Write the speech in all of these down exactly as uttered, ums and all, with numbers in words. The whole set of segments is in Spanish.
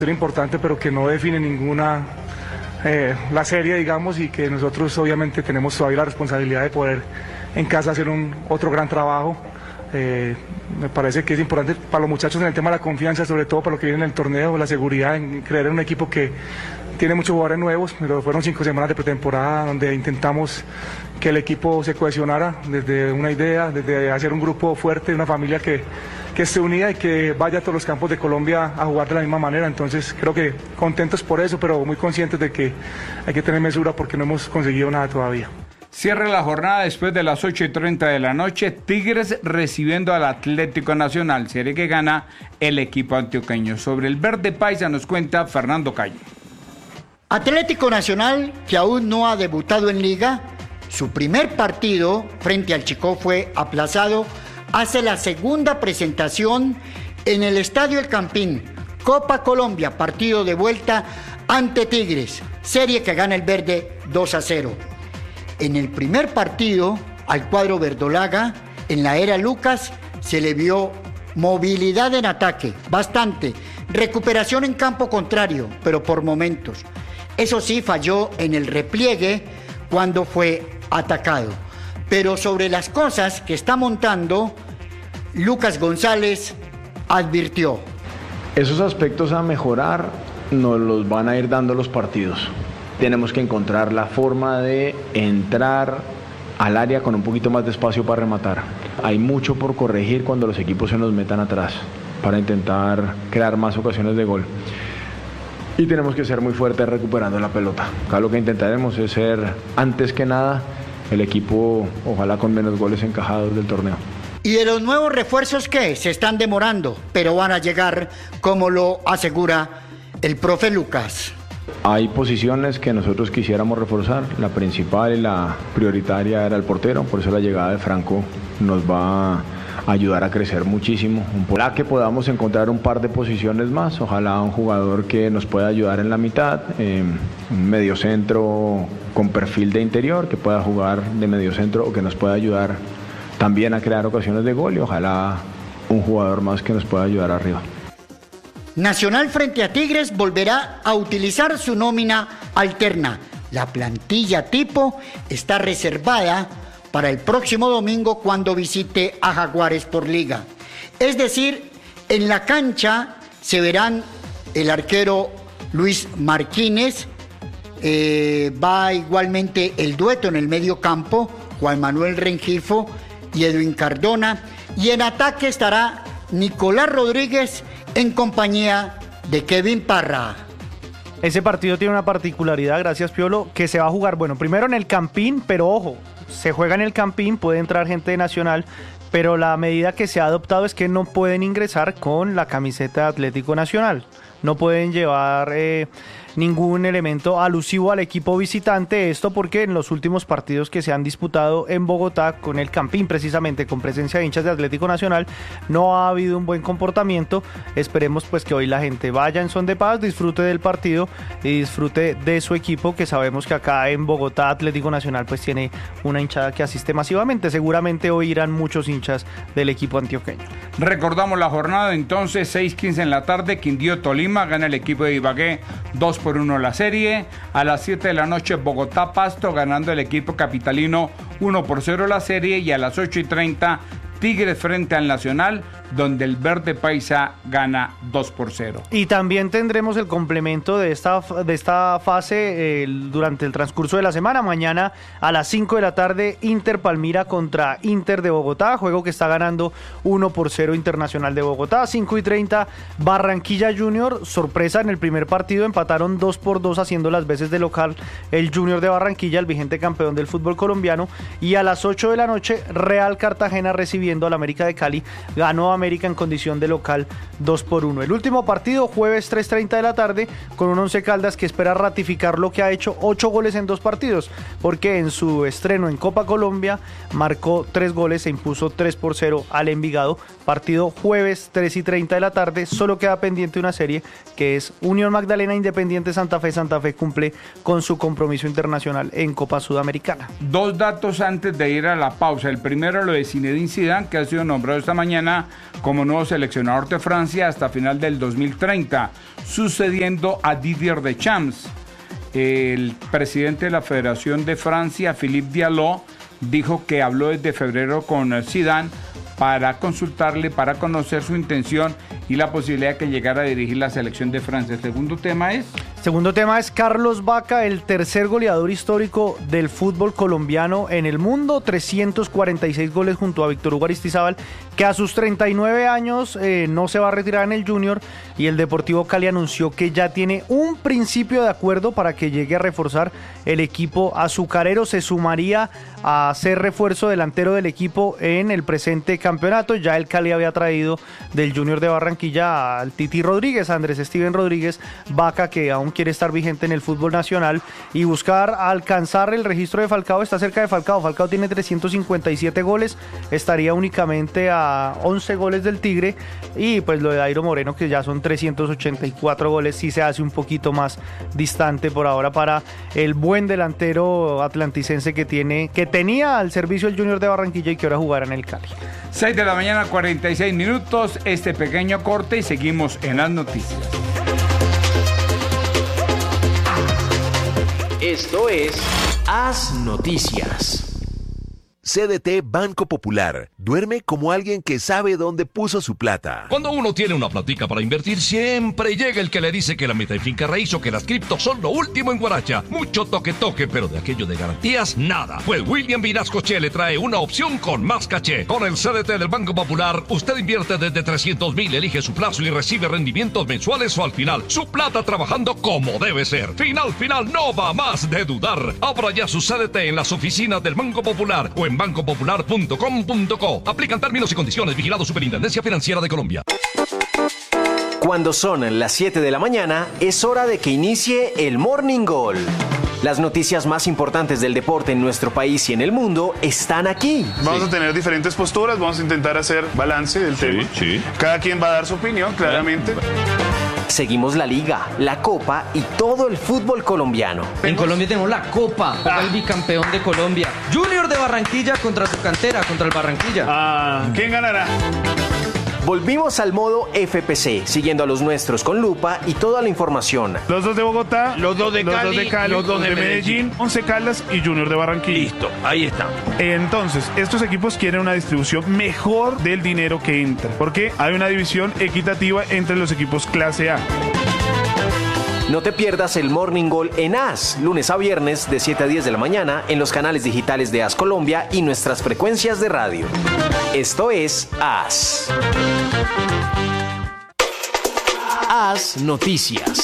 importante, pero que no define ninguna eh, la serie, digamos, y que nosotros obviamente tenemos todavía la responsabilidad de poder en casa hacer un otro gran trabajo. Eh, me parece que es importante para los muchachos en el tema de la confianza, sobre todo para lo que viene en el torneo, la seguridad, en creer en un equipo que tiene muchos jugadores nuevos, pero fueron cinco semanas de pretemporada donde intentamos que el equipo se cohesionara desde una idea, desde hacer un grupo fuerte, una familia que, que esté unida y que vaya a todos los campos de Colombia a jugar de la misma manera. Entonces creo que contentos por eso, pero muy conscientes de que hay que tener mesura porque no hemos conseguido nada todavía. Cierra la jornada después de las ocho y treinta de la noche, Tigres recibiendo al Atlético Nacional, serie que gana el equipo antioqueño. Sobre el verde paisa nos cuenta Fernando Calle. Atlético Nacional, que aún no ha debutado en Liga, su primer partido frente al Chicó fue aplazado, hace la segunda presentación en el Estadio El Campín, Copa Colombia, partido de vuelta ante Tigres, serie que gana el verde dos a cero. En el primer partido, al cuadro verdolaga, en la era Lucas, se le vio movilidad en ataque, bastante, recuperación en campo contrario, pero por momentos. Eso sí, falló en el repliegue cuando fue atacado. Pero sobre las cosas que está montando, Lucas González advirtió. Esos aspectos a mejorar nos los van a ir dando los partidos. Tenemos que encontrar la forma de entrar al área con un poquito más de espacio para rematar. Hay mucho por corregir cuando los equipos se nos metan atrás para intentar crear más ocasiones de gol. Y tenemos que ser muy fuertes recuperando la pelota. Acá lo que intentaremos es ser, antes que nada, el equipo, ojalá con menos goles encajados del torneo. ¿Y de los nuevos refuerzos qué? Se están demorando, pero van a llegar, como lo asegura el profe Lucas. Hay posiciones que nosotros quisiéramos reforzar. La principal y la prioritaria era el portero, por eso la llegada de Franco nos va a ayudar a crecer muchísimo. Ojalá que podamos encontrar un par de posiciones más, ojalá un jugador que nos pueda ayudar en la mitad, eh, un mediocentro con perfil de interior, que pueda jugar de mediocentro o que nos pueda ayudar también a crear ocasiones de gol, y ojalá un jugador más que nos pueda ayudar arriba. Nacional frente a Tigres volverá a utilizar su nómina alterna. La plantilla tipo está reservada para el próximo domingo cuando visite a Jaguares por Liga. Es decir, en la cancha se verán el arquero Luis Martínez, eh, va igualmente el dueto en el medio campo, Juan Manuel Rengifo y Edwin Cardona, y en ataque estará Nicolás Rodríguez en compañía de Kevin Parra. Ese partido tiene una particularidad, gracias Piolo, que se va a jugar, bueno, primero en el Campín, pero ojo, se juega en el Campín, puede entrar gente de Nacional, pero la medida que se ha adoptado es que no pueden ingresar con la camiseta de Atlético Nacional, no pueden llevar eh, ningún elemento alusivo al equipo visitante, esto porque en los últimos partidos que se han disputado en Bogotá con el Campín, precisamente con presencia de hinchas de Atlético Nacional, no ha habido un buen comportamiento. Esperemos pues que hoy la gente vaya en son de paz, disfrute del partido y disfrute de su equipo, que sabemos que acá en Bogotá Atlético Nacional pues tiene una hinchada que asiste masivamente. Seguramente hoy irán muchos hinchas del equipo antioqueño. Recordamos la jornada entonces, seis quince en la tarde, Quindío Tolima, gana el equipo de Ibagué dos por uno la serie. A las siete de la noche Bogotá Pasto, ganando el equipo capitalino uno por cero la serie. Y a las ocho y treinta Tigres frente al Nacional, donde el verde paisa gana dos por cero. Y también tendremos el complemento de esta, de esta fase eh, durante el transcurso de la semana. Mañana a las cinco de la tarde, Inter Palmira contra Inter de Bogotá, juego que está ganando uno por cero Internacional de Bogotá. cinco y treinta, Barranquilla Junior, sorpresa en el primer partido, empataron dos por dos haciendo las veces de local el Junior de Barranquilla, el vigente campeón del fútbol colombiano. Y a las ocho de la noche, Real Cartagena recibiendo al América de Cali, ganó América en condición de local dos por uno. El último partido, jueves tres y treinta de la tarde, con un Once Caldas que espera ratificar lo que ha hecho, ocho goles en dos partidos, porque en su estreno en Copa Colombia marcó tres goles, se impuso tres por cero al Envigado partido jueves tres y treinta de la tarde. Solo queda pendiente una serie que es Unión Magdalena Independiente Santa Fe. Santa Fe cumple con su compromiso internacional en Copa Sudamericana. Dos datos antes de ir a la pausa. El primero, lo de Zinedine Zidane, que ha sido nombrado esta mañana como nuevo seleccionador de Francia hasta final del dos mil treinta, sucediendo a Didier Deschamps. El presidente de la Federación de Francia, Philippe Diallo, dijo que habló desde febrero con Zidane para consultarle, para conocer su intención y la posibilidad de que llegara a dirigir la selección de Francia. El segundo tema es... Segundo tema es Carlos Vaca, el tercer goleador histórico del fútbol colombiano en el mundo, trescientos cuarenta y seis goles junto a Víctor Hugo Aristizábal, que a sus treinta y nueve años eh, no se va a retirar en el Junior, y el Deportivo Cali anunció que ya tiene un principio de acuerdo para que llegue a reforzar el equipo azucarero. Se sumaría a ser refuerzo delantero del equipo en el presente campeonato. Ya el Cali había traído del Junior de Barranquilla al Titi Rodríguez, a Andrés Steven Rodríguez. Vaca, que aún quiere estar vigente en el fútbol nacional y buscar alcanzar el registro de Falcao, está cerca de Falcao. Falcao tiene trescientos cincuenta y siete goles, estaría únicamente a once goles del Tigre, y pues lo de Dairo Moreno, que ya son trescientos ochenta y cuatro goles, sí se hace un poquito más distante por ahora para el buen delantero atlanticense que tiene, que tenía al servicio el Junior de Barranquilla y que ahora jugará en el Cali. seis de la mañana, cuarenta y seis minutos, este pequeño corte y seguimos en las noticias. Esto es Haz Noticias. C D T Banco Popular. Duerme como alguien que sabe dónde puso su plata. Cuando uno tiene una platica para invertir, siempre llega el que le dice que la meta en finca raíz o que las criptos son lo último en Guaracha. Mucho toque toque, pero de aquello de garantías, nada. Pues William Vinascoche le trae una opción con más caché. Con el C D T del Banco Popular, usted invierte desde trescientos mil, elige su plazo y recibe rendimientos mensuales o al final. Su plata trabajando como debe ser. Final, final, no va más de dudar. Abra ya su C D T en las oficinas del Banco Popular o en banco popular punto com punto co. Aplican términos y condiciones. Vigilado Superintendencia Financiera de Colombia. Cuando son las siete de la mañana, es hora de que inicie el Morning Goal. Las noticias más importantes del deporte en nuestro país y en el mundo están aquí. Vamos sí. a tener diferentes posturas, vamos a intentar hacer balance del sí, tema. Sí. Cada quien va a dar su opinión, claramente. Seguimos la Liga, la Copa y todo el fútbol colombiano. En Colombia tenemos la Copa, ah. el bicampeón de Colombia. Junior de Barranquilla contra su cantera, contra el Barranquilla. Ah, ¿quién ganará? Volvimos al modo F P C, siguiendo a los nuestros con lupa y toda la información. Los dos de Bogotá, los dos de, los Cali, dos de Cali, los dos de, de Medellín, Medellín, Once Caldas y Junior de Barranquilla. Listo, ahí está. Entonces, estos equipos quieren una distribución mejor del dinero que entra, porque hay una división equitativa entre los equipos clase A. No te pierdas el Morning Goal en AS, lunes a viernes de siete a diez de la mañana en los canales digitales de AS Colombia y nuestras frecuencias de radio. Esto es AS. AS Noticias.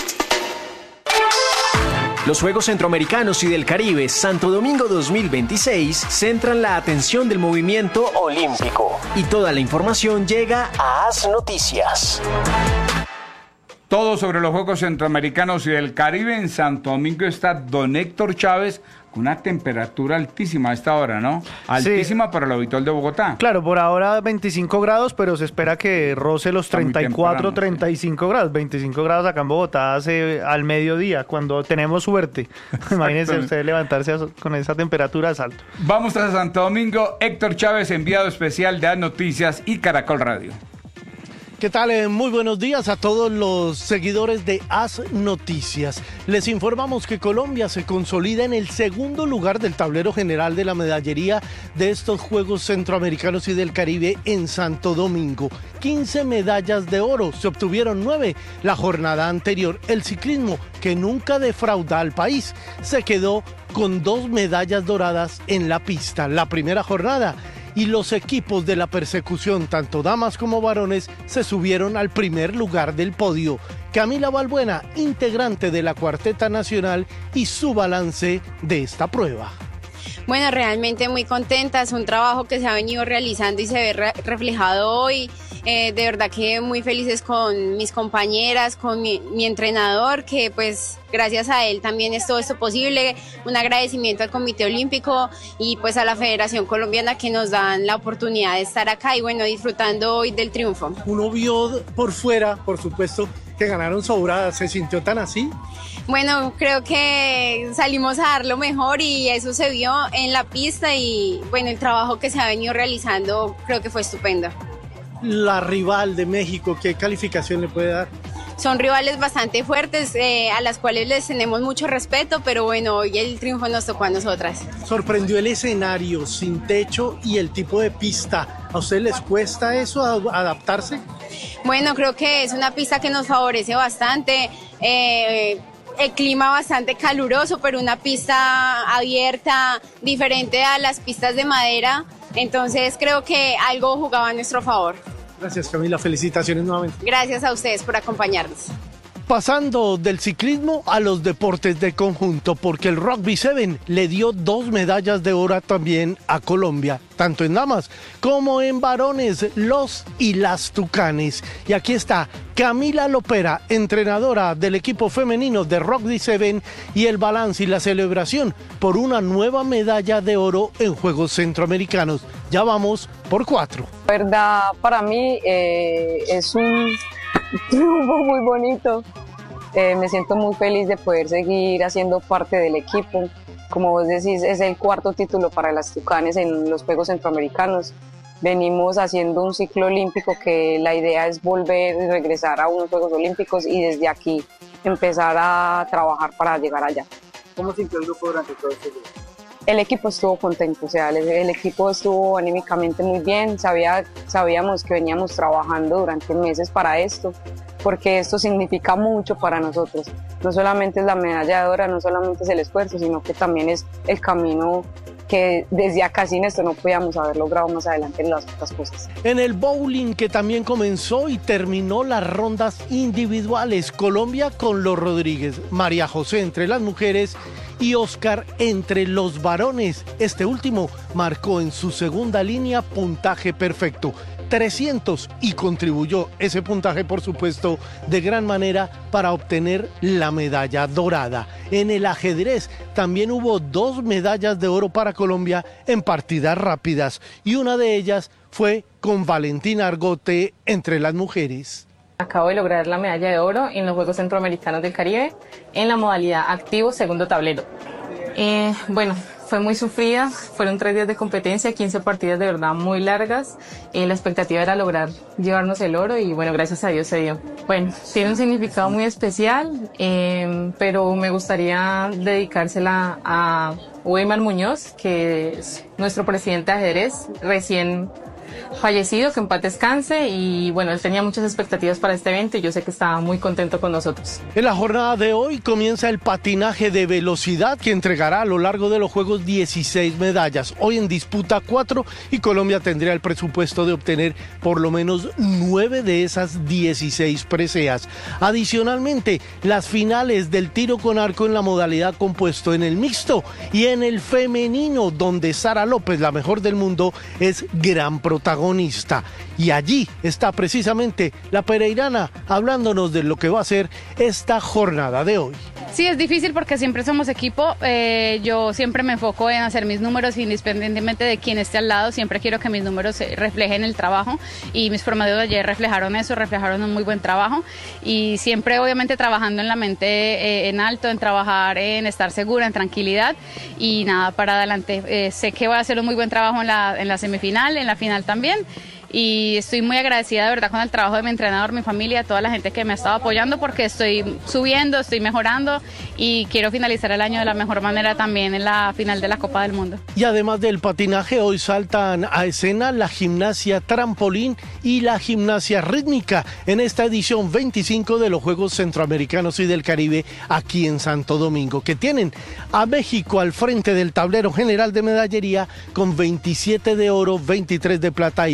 Los Juegos Centroamericanos y del Caribe Santo Domingo dos mil veintiséis centran la atención del movimiento olímpico. Y toda la información llega a AS Noticias. Todo sobre los Juegos Centroamericanos y del Caribe. En Santo Domingo está don Héctor Chávez con una temperatura altísima a esta hora, ¿no? Altísima sí. para el habitual de Bogotá. Claro, por ahora veinticinco grados, pero se espera que roce los treinta y cuatro, treinta y cinco sí. grados. veinticinco grados acá en Bogotá hace al mediodía, cuando tenemos suerte. Imagínense usted levantarse con esa temperatura es alto. Vamos a Santo Domingo. Héctor Chávez, enviado especial de A Noticias y Caracol Radio. ¿Qué tal? Muy buenos días a todos los seguidores de Haz Noticias. Les informamos que Colombia se consolida en el segundo lugar del tablero general de la medallería de estos Juegos Centroamericanos y del Caribe en Santo Domingo. quince medallas de oro, se obtuvieron nueve la jornada anterior. El ciclismo, que nunca defrauda al país, se quedó con dos medallas doradas en la pista. La primera jornada, y los equipos de la persecución, tanto damas como varones, se subieron al primer lugar del podio. Camila Balbuena, integrante de la Cuarteta Nacional, y su balance de esta prueba. Bueno, realmente muy contenta, es un trabajo que se ha venido realizando y se ve re- reflejado hoy. Eh, de verdad que muy felices con mis compañeras, con mi, mi entrenador, que pues gracias a él también es todo esto posible. Un agradecimiento al Comité Olímpico y pues a la Federación Colombiana que nos dan la oportunidad de estar acá y bueno, disfrutando hoy del triunfo. Uno vio por fuera, por supuesto, que ganaron sobradas. ¿Se sintió tan así? Bueno, creo que salimos a dar lo mejor y eso se vio en la pista y bueno, el trabajo que se ha venido realizando creo que fue estupendo. La rival de México, ¿qué calificación le puede dar? Son rivales bastante fuertes, eh, a las cuales les tenemos mucho respeto, pero bueno, hoy el triunfo nos tocó a nosotras. Sorprendió el escenario sin techo y el tipo de pista. ¿A ustedes les cuesta eso, adaptarse? Bueno, creo que es una pista que nos favorece bastante. Eh, el clima bastante caluroso, pero una pista abierta, diferente a las pistas de madera. Entonces creo que algo jugaba a nuestro favor. Gracias, Camila, felicitaciones nuevamente. Gracias a ustedes por acompañarnos. Pasando del ciclismo a los deportes de conjunto, porque el Rugby siete le dio dos medallas de oro también a Colombia, tanto en damas como en varones, los y las Tucanes. Y aquí está Camila Lopera, entrenadora del equipo femenino de Rugby siete, y el balance y la celebración por una nueva medalla de oro en Juegos Centroamericanos. Ya vamos por cuatro. La verdad, para mí eh, es un triunfo muy bonito. Eh, me siento muy feliz de poder seguir haciendo parte del equipo. Como vos decís, es el cuarto título para las Tucanes en los Juegos Centroamericanos. Venimos haciendo un ciclo olímpico que la idea es volver y regresar a unos Juegos Olímpicos y desde aquí empezar a trabajar para llegar allá. ¿Cómo sintió el grupo durante todo este día? El equipo estuvo contento, o sea, el, el equipo estuvo anímicamente muy bien, sabía, sabíamos que veníamos trabajando durante meses para esto, porque esto significa mucho para nosotros. No solamente es la medalla de oro, no solamente es el esfuerzo, sino que también es el camino que desde acá sin esto no podíamos haber logrado más adelante en las otras cosas. En el bowling, que también comenzó y terminó las rondas individuales, Colombia con los Rodríguez, María José entre las mujeres y Oscar entre los varones. Este último marcó en su segunda línea puntaje perfecto, trescientos, y contribuyó ese puntaje, por supuesto, de gran manera para obtener la medalla dorada. En el ajedrez también hubo dos medallas de oro para Colombia en partidas rápidas y una de ellas fue con Valentina Argote entre las mujeres. Acabo de lograr la medalla de oro en los Juegos Centroamericanos del Caribe en la modalidad activo segundo tablero. Eh, bueno, fue muy sufrida, fueron tres días de competencia, quince partidas de verdad muy largas. Eh, la expectativa era lograr llevarnos el oro y bueno, gracias a Dios se dio. Bueno, tiene un significado muy especial, eh, pero me gustaría dedicársela a Weimar Muñoz, que es nuestro presidente de ajedrez, recién fallecido, que en paz descanse, y bueno, él tenía muchas expectativas para este evento y yo sé que estaba muy contento con nosotros. En la jornada de hoy comienza el patinaje de velocidad, que entregará a lo largo de los Juegos dieciséis medallas. Hoy en disputa cuatro y Colombia tendría el presupuesto de obtener por lo menos nueve de esas dieciséis preseas. Adicionalmente, las finales del tiro con arco en la modalidad compuesto en el mixto y en el femenino, donde Sara López, la mejor del mundo, es gran protagonista. Y allí está precisamente la pereirana hablándonos de lo que va a ser esta jornada de hoy. Sí, es difícil porque siempre somos equipo. Eh, yo siempre me enfoco en hacer mis números independientemente de quién esté al lado. Siempre quiero que mis números reflejen el trabajo y mis promedios de ayer reflejaron eso, reflejaron un muy buen trabajo. Y siempre obviamente trabajando en la mente eh, en alto, en trabajar, en estar segura, en tranquilidad y nada, para adelante. Eh, sé que voy a hacer un muy buen trabajo en la, en la semifinal, en la final también. Y estoy muy agradecida de verdad con el trabajo de mi entrenador, mi familia, toda la gente que me ha estado apoyando porque estoy subiendo, estoy mejorando y quiero finalizar el año de la mejor manera también en la final de la Copa del Mundo. Y además del patinaje, hoy saltan a escena la gimnasia trampolín y la gimnasia rítmica en esta edición veinticinco de los Juegos Centroamericanos y del Caribe aquí en Santo Domingo, que tienen a México al frente del tablero general de medallería con veintisiete de oro, veintitrés de plata y veintitrés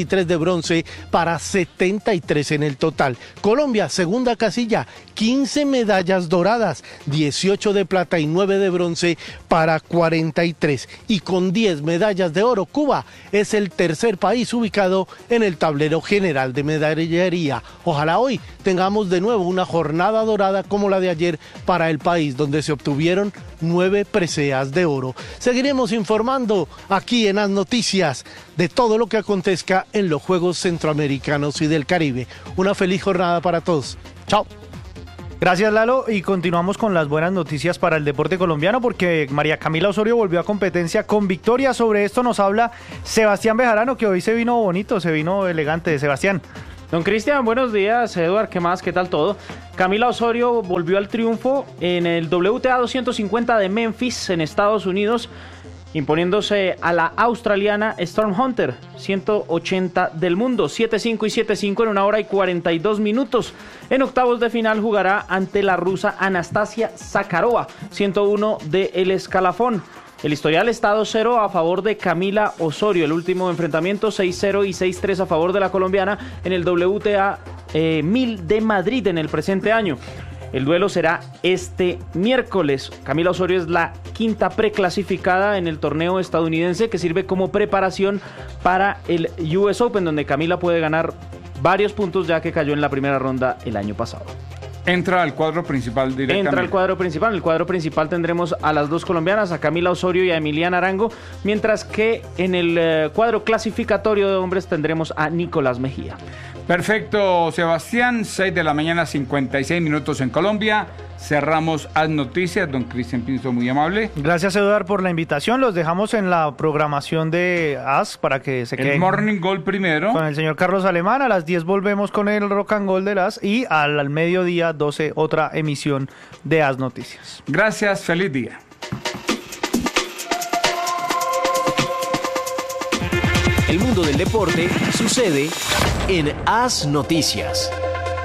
veintitrés de bronce para setenta y tres en el total. Colombia, segunda casilla, quince medallas doradas, dieciocho de plata y nueve de bronce para cuarenta y tres. Y con diez medallas de oro, Cuba es el tercer país ubicado en el tablero general de medallería. Ojalá hoy tengamos de nuevo una jornada dorada como la de ayer para el país, donde se obtuvieron nueve preseas de oro. Seguiremos informando aquí en As Noticias de todo lo que acontezca en los Juegos Centroamericanos y del Caribe. Una feliz jornada para todos. Chao. Gracias, Lalo, y continuamos con las buenas noticias para el deporte colombiano porque María Camila Osorio volvió a competencia con victoria. Sobre esto nos habla Sebastián Bejarano, que hoy se vino bonito, se vino elegante. Sebastián. Don Cristian, buenos días. Eduard, ¿qué más? ¿Qué tal todo? Camila Osorio volvió al triunfo en el W T A doscientos cincuenta de Memphis, en Estados Unidos, imponiéndose a la australiana Storm Hunter, ciento ochenta del mundo, siete cinco y siete cinco en una hora y cuarenta y dos minutos. En octavos de final jugará ante la rusa Anastasia Zakharova, ciento uno de el escalafón. El historial está dos cero a favor de Camila Osorio. El último enfrentamiento seis cero y seis tres a favor de la colombiana en el W T A eh, mil de Madrid en el presente año. El duelo será este miércoles. Camila Osorio es la quinta preclasificada en el torneo estadounidense que sirve como preparación para el U S Open, donde Camila puede ganar varios puntos ya que cayó en la primera ronda el año pasado. Entra al cuadro principal directamente. Entra al cuadro principal. En el cuadro principal tendremos a las dos colombianas, a Camila Osorio y a Emiliana Arango, mientras que en el eh, cuadro clasificatorio de hombres tendremos a Nicolás Mejía. Perfecto, Sebastián. seis de la mañana, cincuenta y seis minutos en Colombia. Cerramos As Noticias. Don Cristian Pinto, muy amable. Gracias, Eduard, por la invitación. Los dejamos en la programación de As para que se queden. El Morning Gold primero. Con el señor Carlos Alemán. A las diez volvemos con el Rock and Gold de las. Y al, al mediodía, doce, otra emisión de As Noticias. Gracias, feliz día. El mundo del deporte sucede en As Noticias.